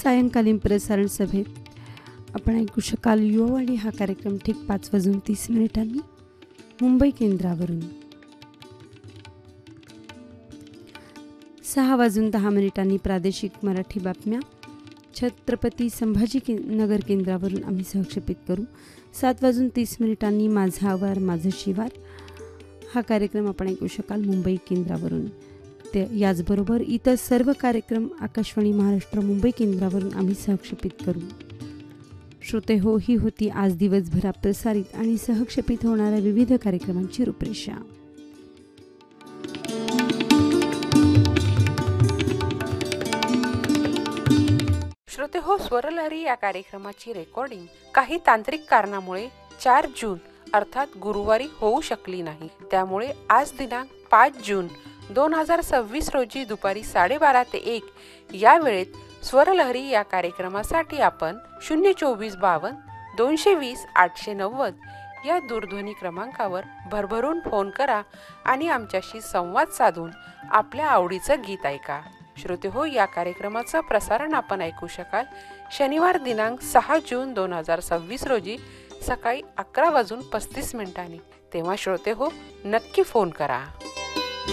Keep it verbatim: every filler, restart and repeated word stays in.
सायंकालीन प्रसारण सभेत आपण ऐकू शकाल युवावाणी हा कार्यक्रम ठीक पाच वाजून तीस मिनिटांनी मुंबई केंद्रावरून. सहा वाजून दहा मिनिटांनी प्रादेशिक मराठी बातम्या छत्रपती संभाजी के नगर केंद्रावरून आम्ही सहक्षेपित करू. सात वाजून तीस मिनिटांनी माझा आवार माझं शिवार हा कार्यक्रम आपण ऐकू शकाल मुंबई केंद्रावरून. ते याचबरोबर इतर सर्व कार्यक्रम आकाशवाणी महाराष्ट्र मुंबई केंद्रावरून आम्ही सहक्षेपित करू. श्रोते हो, ही होती आज दिवसभरात प्रसारित आणि सहक्षेपित होणाऱ्या विविध कार्यक्रमांची रूपरेषा. श्रोते हो, स्वरलहरी या कार्यक्रमाची रेकॉर्डिंग काही तांत्रिक कारणामुळे चार जून अर्थात गुरुवारी होऊ शकली नाही. त्यामुळे आज दिनांक पाच जून दोन हजार सव्वीस रोजी दुपारी साडेबारा ते एक या वेळेत स्वरलहरी या कार्यक्रमासाठी आपण शून्य चोवीस बावन्न दोनशे वीस आठशे नव्वद या दूरध्वनी क्रमांकावर भरभरून फोन करा आणि आमच्याशी संवाद साधून आपल्या आवडीचं गीत ऐका. श्रोते हो, या कार्यक्रमाचं प्रसारण आपण ऐकू शकाल शनिवार दिनांक सहा जून दोन हजार सव्वीस रोजी सकाळी अकरा वाजून पस्तीस मिनिटांनी. तेव्हा श्रोते हो, नक्की फोन करा.